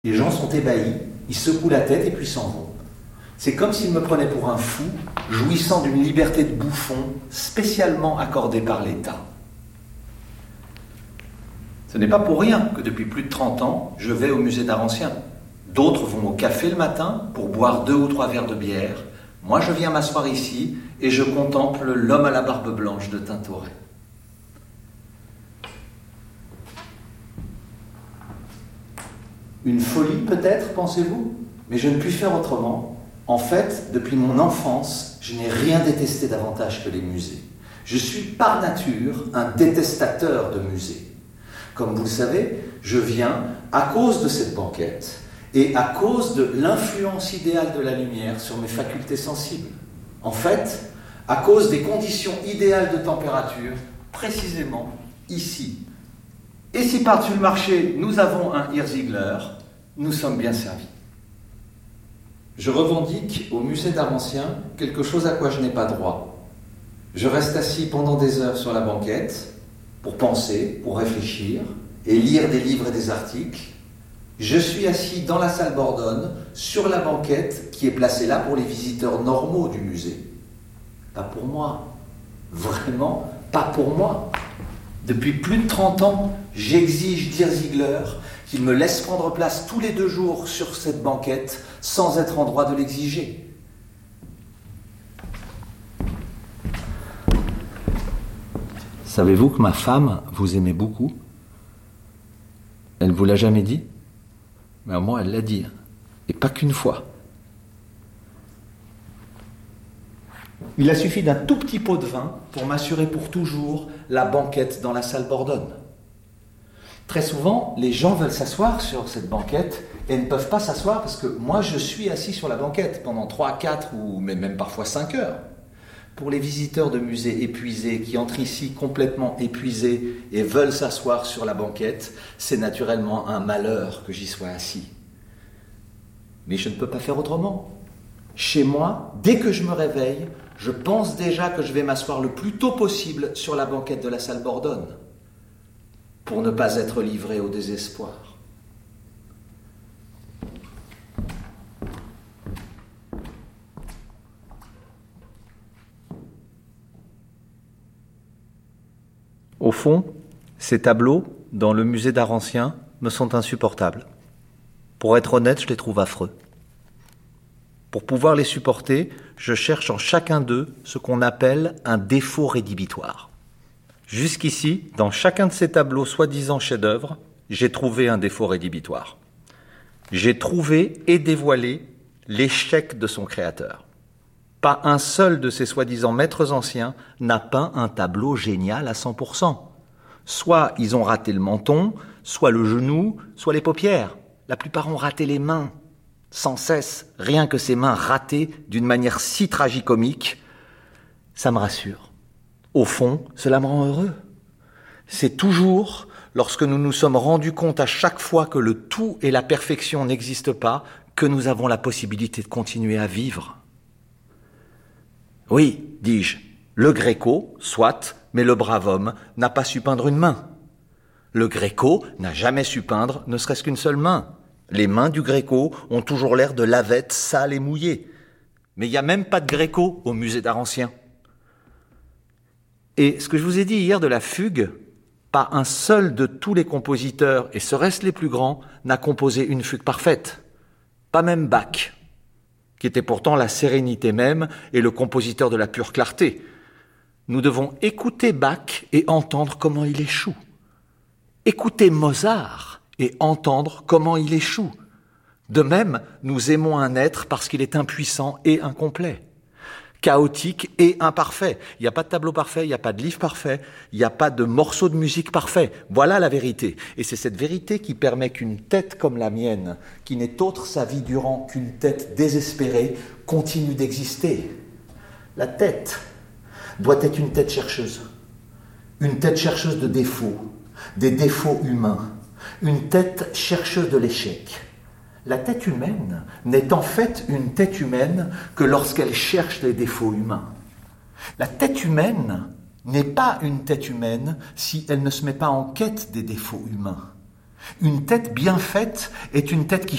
Les gens sont ébahis, ils secouent la tête et puis s'en vont. C'est comme s'ils me prenaient pour un fou, jouissant d'une liberté de bouffon spécialement accordée par l'État. Ce n'est pas pour rien que depuis plus de 30 ans, je vais au musée d'art ancien. D'autres vont au café le matin pour boire 2 ou 3 verres de bière. Moi, je viens m'asseoir ici et je contemple l'homme à la barbe blanche de Tintoret. Une folie peut-être, pensez-vous? Mais je ne puis faire autrement. En fait, depuis mon enfance, je n'ai rien détesté davantage que les musées. Je suis par nature un détestateur de musées. Comme vous le savez, je viens à cause de cette banquette et à cause de l'influence idéale de la lumière sur mes facultés sensibles. En fait, à cause des conditions idéales de température, précisément ici. Et si par-dessus le marché, nous avons un Hirziegler, nous sommes bien servis. Je revendique au musée d'art ancien quelque chose à quoi je n'ai pas droit. Je reste assis pendant des heures sur la banquette pour penser, pour réfléchir et lire des livres et des articles. Je suis assis dans la salle Bordone, sur la banquette qui est placée là pour les visiteurs normaux du musée. Pas pour moi. Vraiment, pas pour moi. Depuis plus de 30 ans, j'exige d'Hirziegler qu'il me laisse prendre place tous les 2 jours sur cette banquette sans être en droit de l'exiger. Savez-vous que ma femme vous aimait beaucoup? Elle ne vous l'a jamais dit? Mais au moins elle l'a dit, et pas qu'une fois. Il a suffi d'un tout petit pot de vin pour m'assurer pour toujours la banquette dans la salle Bordone. Très souvent, les gens veulent s'asseoir sur cette banquette et ne peuvent pas s'asseoir parce que moi je suis assis sur la banquette pendant 3, 4 ou même parfois 5 heures. Pour les visiteurs de musées épuisés qui entrent ici complètement épuisés et veulent s'asseoir sur la banquette, c'est naturellement un malheur que j'y sois assis. Mais je ne peux pas faire autrement. Chez moi, dès que je me réveille, je pense déjà que je vais m'asseoir le plus tôt possible sur la banquette de la salle Bordone pour ne pas être livré au désespoir. Au fond, ces tableaux, dans le musée d'art ancien, me sont insupportables. Pour être honnête, je les trouve affreux. Pour pouvoir les supporter, je cherche en chacun d'eux ce qu'on appelle un défaut rédhibitoire. Jusqu'ici, dans chacun de ces tableaux soi-disant chefs-d'œuvre, j'ai trouvé un défaut rédhibitoire. J'ai trouvé et dévoilé l'échec de son créateur. Pas un seul de ces soi-disant maîtres anciens n'a peint un tableau génial à 100%. Soit ils ont raté le menton, soit le genou, soit les paupières. La plupart ont raté les mains. Sans cesse, rien que ces mains ratées d'une manière si tragicomique, ça me rassure. Au fond, cela me rend heureux. C'est toujours lorsque nous nous sommes rendus compte à chaque fois que le tout et la perfection n'existent pas que nous avons la possibilité de continuer à vivre. Oui, dis-je, le Gréco, soit, mais le brave homme n'a pas su peindre une main. Le Gréco n'a jamais su peindre ne serait-ce qu'une seule main. Les mains du Gréco ont toujours l'air de lavettes sales et mouillées. Mais il n'y a même pas de Gréco au musée d'art ancien. Et ce que je vous ai dit hier de la fugue, pas un seul de tous les compositeurs, et serait-ce les plus grands, n'a composé une fugue parfaite. Pas même Bach, qui était pourtant la sérénité même et le compositeur de la pure clarté. Nous devons écouter Bach et entendre comment il échoue. Écouter Mozart et entendre comment il échoue. De même, nous aimons un être parce qu'il est impuissant et incomplet, chaotique et imparfait. Il n'y a pas de tableau parfait, il n'y a pas de livre parfait, il n'y a pas de morceau de musique parfait. Voilà la vérité. Et c'est cette vérité qui permet qu'une tête comme la mienne, qui n'est autre sa vie durant qu'une tête désespérée, continue d'exister. La tête doit être une tête chercheuse de défauts, des défauts humains, une tête chercheuse de l'échec. La tête humaine n'est en fait une tête humaine que lorsqu'elle cherche les défauts humains. La tête humaine n'est pas une tête humaine si elle ne se met pas en quête des défauts humains. Une tête bien faite est une tête qui